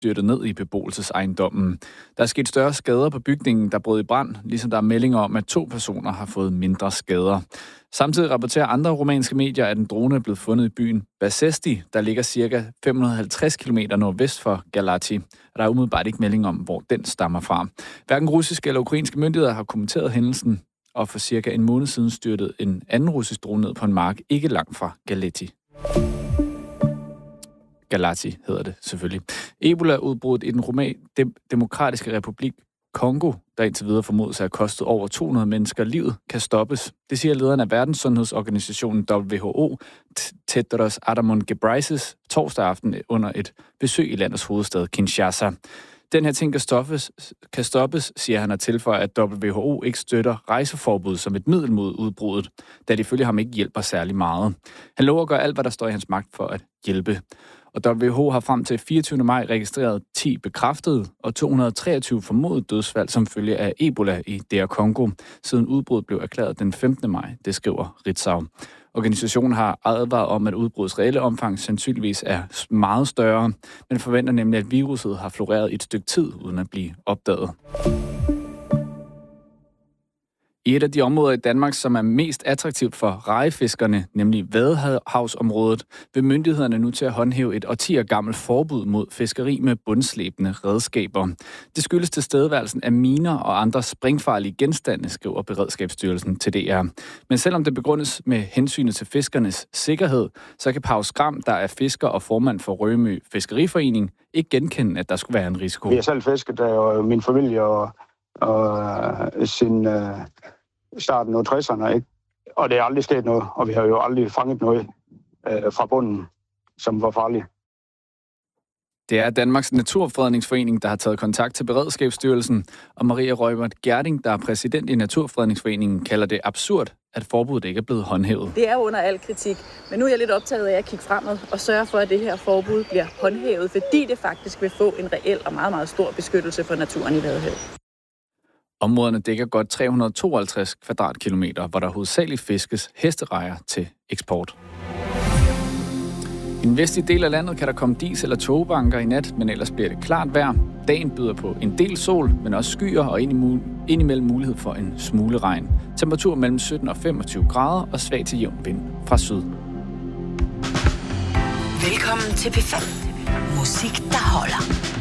styrtet ned i beboelsesejendommen. Der er sket større skader på bygningen, der brød i brand, ligesom der er meldinger om, at 2 personer har fået mindre skader. Samtidig rapporterer andre rumænske medier, at en drone er blevet fundet i byen Basesti, der ligger ca. 550 km nordvest for Galați. Der er umiddelbart ikke melding om, hvor den stammer fra. Hverken russiske eller ukrainske myndigheder har kommenteret hændelsen, og for cirka en måned siden styrtede en anden russisk drone ned på en mark ikke langt fra Galați hedder det selvfølgelig. Ebola-udbruddet i den demokratiske republik Kongo, der indtil videre formodes at have kostet over 200 mennesker livet, kan stoppes. Det siger lederen af Verdenssundhedsorganisationen WHO, Tedros Adhanom Ghebreyesus, torsdag aften under et besøg i landets hovedstad Kinshasa. Den her ting kan stoppes, siger han, og tilføjer, at WHO ikke støtter rejseforbud som et middel mod udbruddet, da det ifølge ham ikke hjælper særlig meget. Han lover at gøre alt, hvad der står i hans magt for at hjælpe. Og WHO har frem til 24. maj registreret 10 bekræftede og 223 formodede dødsfald som følge af Ebola i DR Congo, siden udbruddet blev erklæret den 15. maj, det skriver Ritzau. Organisationen har advaret om, at udbruddets reelle omfang sandsynligvis er meget større, men forventer nemlig, at viruset har floreret i et stykke tid uden at blive opdaget. I et af de områder i Danmark, som er mest attraktivt for rejefiskerne, nemlig Vadehavsområdet, vil myndighederne nu til at håndhæve et årtier gammelt forbud mod fiskeri med bundslæbende redskaber. Det skyldes tilstedeværelsen af miner og andre springfarlige genstande, skriver Beredskabsstyrelsen til DR. Men selvom det begrundes med hensynet til fiskernes sikkerhed, så kan Pau Skram, der er fisker og formand for Rømø Fiskeriforening, ikke genkende, at der skulle være en risiko. Vi har selv fisket, og min familie og sin starten af 60'erne, ikke? Og det er aldrig sket noget, og vi har jo aldrig fanget noget fra bunden, som var farligt. Det er Danmarks Naturfredningsforening, der har taget kontakt til Beredskabsstyrelsen, og Maria Reumert Gjerding, der er præsident i Naturfredningsforeningen, kalder det absurd, at forbuddet ikke er blevet håndhævet. Det er under al kritik, men nu er jeg lidt optaget af at kigge fremad og sørge for, at det her forbud bliver håndhævet, fordi det faktisk vil få en reel og meget, meget stor beskyttelse for naturen i Vadehavet. Områderne dækker godt 352 kvadratkilometer, hvor der hovedsageligt fiskes hesterejer til eksport. I den vestlige del af landet kan der komme dis- eller togbanker i nat, men ellers bliver det klart vejr. Dagen byder på en del sol, men også skyer og indimellem mulighed for en smule regn. Temperatur mellem 17 og 25 grader og svag til jævn vind fra syd. Velkommen til P5. Musik, der holder.